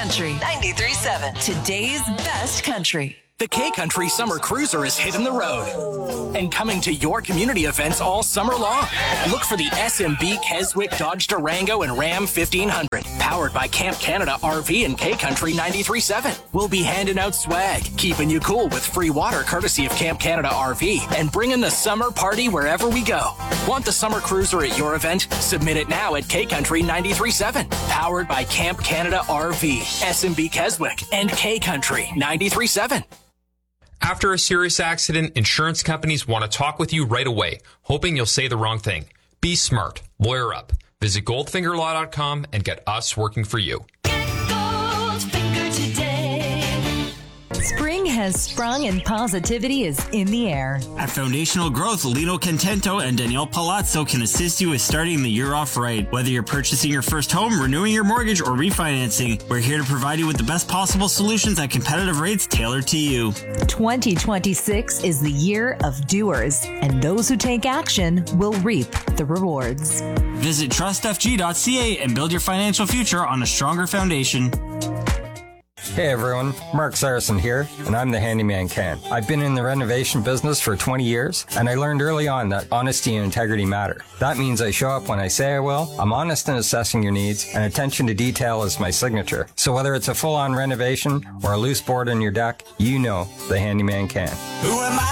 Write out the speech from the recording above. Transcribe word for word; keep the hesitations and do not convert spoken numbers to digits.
Country ninety-three point seven. Today's best country. The K-Country Summer Cruiser is hitting the road and coming to your community events all summer long. Look for the S M B Keswick Dodge Durango and Ram fifteen hundred, powered by Camp Canada R V and K-Country ninety-three point seven. We'll be handing out swag, keeping you cool with free water courtesy of Camp Canada R V, and bringing the summer party wherever we go. Want the Summer Cruiser at your event? Submit it now at K-Country ninety-three point seven, powered by Camp Canada R V, S M B Keswick, and K-Country ninety-three point seven. After a serious accident, insurance companies want to talk with you right away, hoping you'll say the wrong thing. Be smart. Lawyer up. Visit goldfinger law dot com and get us working for you. Get Goldfinger today. Spring has sprung and positivity is in the air. At Foundational Growth, Lino Contento and Danielle Palazzo can assist you with starting the year off right. Whether you're purchasing your first home, renewing your mortgage, or refinancing, we're here to provide you with the best possible solutions at competitive rates tailored to you. twenty twenty-six is the year of doers, and those who take action will reap the rewards. Visit trust f g dot c a and build your financial future on a stronger foundation. Hey everyone, Mark Saracen here, and I'm the Handyman Can. I've been in the renovation business for twenty years, and I learned early on that honesty and integrity matter. That means I show up when I say I will, I'm honest in assessing your needs, and attention to detail is my signature. So whether it's a full-on renovation or a loose board in your deck, you know the Handyman Can. Who am I?